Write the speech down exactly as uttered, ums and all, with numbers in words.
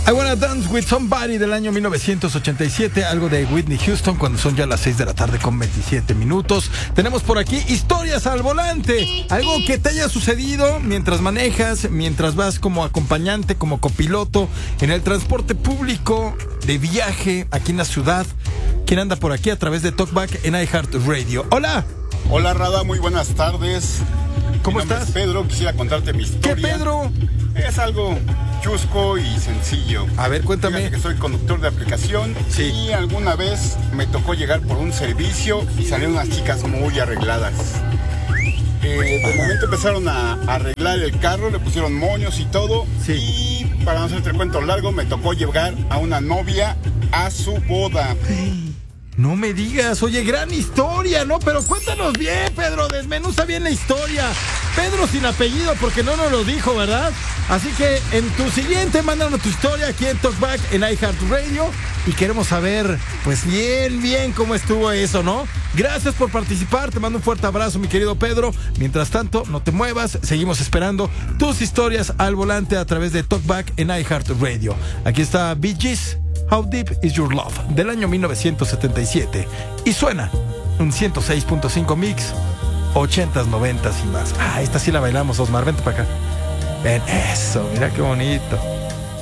I Wanna Dance With Somebody del año mil novecientos ochenta y siete, algo de Whitney Houston, cuando son ya las seis de la tarde con veintisiete minutos. Tenemos por aquí historias al volante, algo que te haya sucedido mientras manejas, mientras vas como acompañante, como copiloto en el transporte público de viaje aquí en la ciudad. ¿Quién anda por aquí a través de Talkback en iHeartRadio? ¡Hola! Hola, Rada, muy buenas tardes. ¿Cómo Mi nombre estás? es Pedro, quisiera contarte mi historia. ¿Qué, Pedro? Es algo chusco y sencillo. A ver, cuéntame. Fíjate que soy conductor de aplicación. Sí. Y alguna vez me tocó llegar por un servicio y salieron unas chicas muy arregladas. Eh, de momento empezaron a arreglar el carro, le pusieron moños y todo. Sí. Y para no hacerte el cuento largo, me tocó llevar a una novia a su boda. No me digas, oye, gran historia, ¿no? Pero cuéntanos bien, Pedro, desmenuza bien la historia. Pedro sin apellido, porque no nos lo dijo, ¿verdad? Así que en tu siguiente, mándanos tu historia aquí en Talkback en iHeartRadio. Y queremos saber, pues bien, bien cómo estuvo eso, ¿no? Gracias por participar, te mando un fuerte abrazo, mi querido Pedro. Mientras tanto, no te muevas, seguimos esperando tus historias al volante a través de Talkback en iHeartRadio. Aquí está Bee Gees, How Deep Is Your Love, del año mil novecientos setenta y siete. Y suena un ciento seis punto cinco mix, ochentas, noventas y más. Ah, esta sí la bailamos, Osmar, vente para acá. Ven, eso, mira qué bonito.